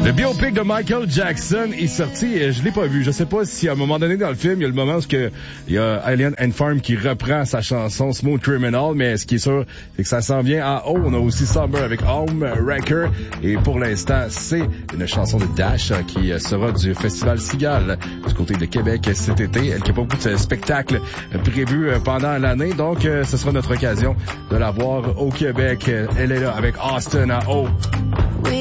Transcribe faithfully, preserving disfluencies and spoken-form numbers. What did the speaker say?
Le biopic de Michael Jackson est sorti et je l'ai pas vu. Je sais pas si à un moment donné dans le film, il y a le moment où il y a Alien and Farm qui reprend sa chanson Smooth Criminal, mais ce qui est sûr, c'est que ça s'en vient en haut. On a aussi Summer avec Home Wrecker et pour l'instant, c'est une chanson de Dash qui sera du Festival Cigale du côté de Québec cet été. Elle qui a pas beaucoup de spectacles prévus pendant l'année, donc ce sera notre occasion de la voir au Québec. Elle est là avec Austin en haut.